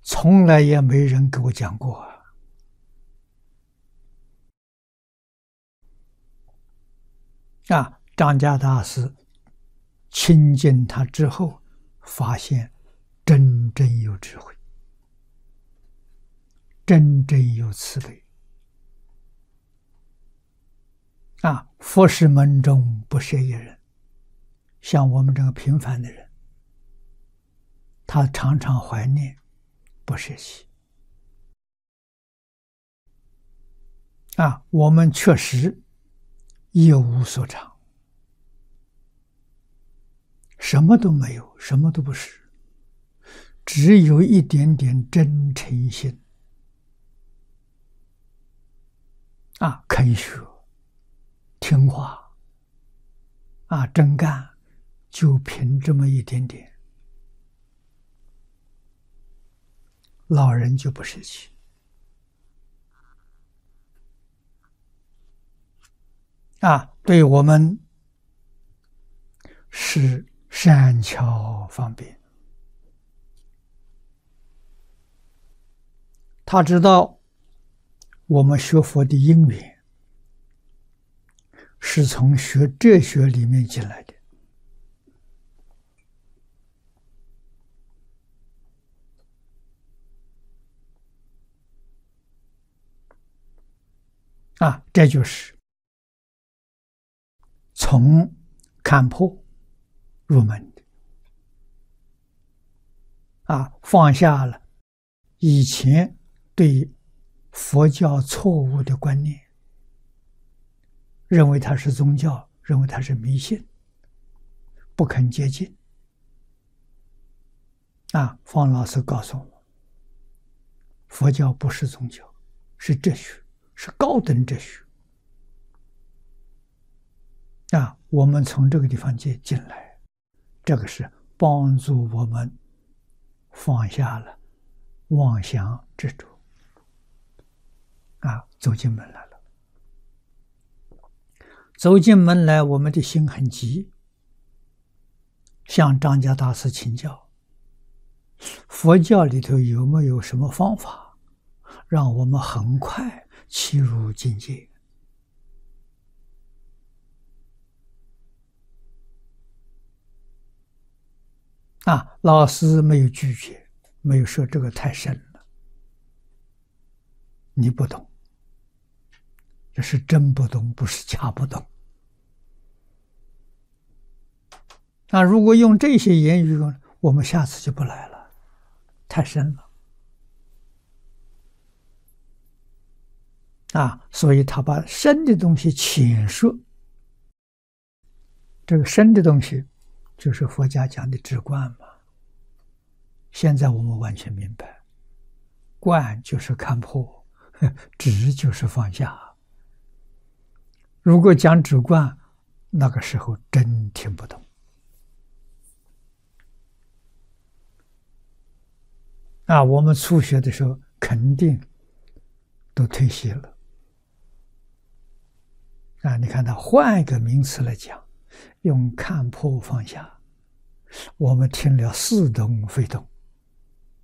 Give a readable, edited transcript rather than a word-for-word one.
从来也没人给我讲过张家大师亲近他之后，发现真正有智慧，真正有慈悲佛事门中不设一人。像我们这个平凡的人，他常常怀念，不舍弃我们确实一无所长，什么都没有，什么都不是，只有一点点真诚心肯学听话真干，就凭这么一点点，老人就不舍弃对我们是善巧方便。他知道我们学佛的因缘是从学哲学里面进来的这就是从看破入门的放下了以前对佛教错误的观念，认为它是宗教，认为它是迷信，不肯接近方老师告诉我，佛教不是宗教，是哲学，是高等哲学我们从这个地方进来，这个是帮助我们放下了妄想执着走进门来了。走进门来，我们的心很急，向张家大师请教，佛教里头有没有什么方法让我们很快契入境界老师没有拒绝，没有说这个太深了，你不懂，这是真不懂，不是假不懂如果用这些言语，我们下次就不来了，太深了所以他把深的东西浅说，这个深的东西就是佛家讲的止观嘛。现在我们完全明白，观就是看破，止就是放下。如果讲止观，那个时候真听不懂我们初学的时候肯定都退歇了你看他换一个名词来讲，用看破放下，我们听了似懂非懂